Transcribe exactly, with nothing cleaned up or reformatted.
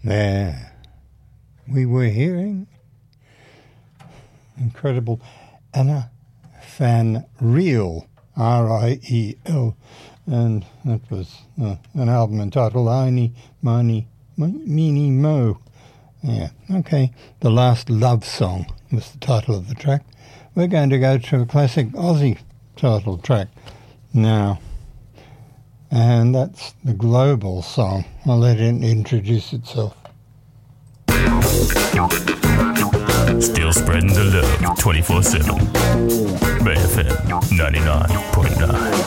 There we were hearing incredible Anna Van Riel, R I E L, and that was uh, an album entitled Aini Mani Mini Mo. Yeah, okay. The Last Love Song was the title of the track. We're going to go to a classic Aussie title track now, and that's the Global song. I'll let it introduce itself. Still spreading the love twenty-four seven. Bay F M ninety-nine point nine.